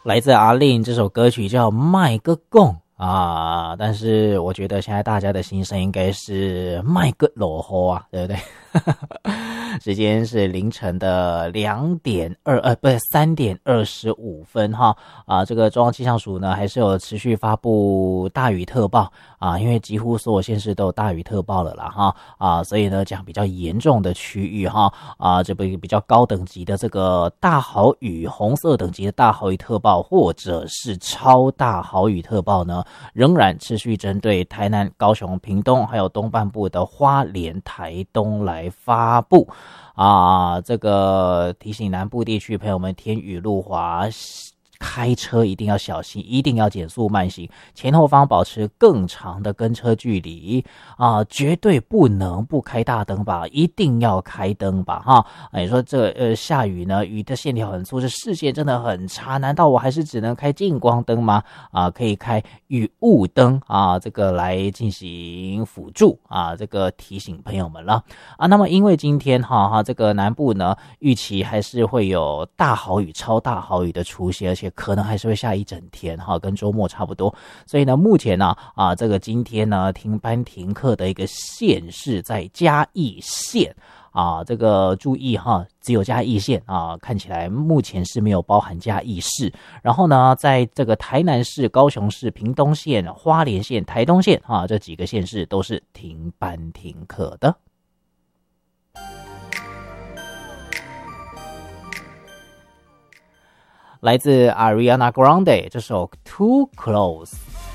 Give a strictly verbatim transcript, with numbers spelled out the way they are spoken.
来自阿令这首歌曲叫《麦个贡》啊，但是我觉得现在大家的心声应该是麦个落雨啊，对不对？时间是凌晨的两点二呃，不是三点二十五分哈啊，这个中央气象署呢还是有持续发布大雨特报啊，因为几乎所有县市都有大雨特报了啦哈啊，所以呢讲比较严重的区域哈啊，这个比较高等级的这个大豪雨红色等级的大豪雨特报或者是超大豪雨特报呢，仍然持续针对台南、高雄、屏东还有东半部的花莲、台东来发布啊，这个提醒南部地区朋友们，天雨路滑，开车一定要小心，一定要减速慢行，前后方保持更长的跟车距离啊，绝对不能不开大灯吧，一定要开灯吧哈。啊、你说这呃下雨呢，雨的线条很粗，这视线真的很差，难道我还是只能开近光灯吗？啊，可以开雨雾灯啊，这个来进行辅助啊，这个提醒朋友们了啊。那么因为今天哈哈这个南部呢，预期还是会有大豪雨、超大豪雨的出现，而且可能还是会下一整天哈，跟周末差不多。所以呢，目前呢啊，这个今天呢停班停课的一个县市在嘉义县。啊，这个注意哈，只有嘉义县啊，看起来目前是没有包含嘉义市。然后呢，在这个台南市、高雄市、屏东县、花莲县、台东县啊，这几个县市都是停班停课的。来自 Ariana Grande 这首 Too Close。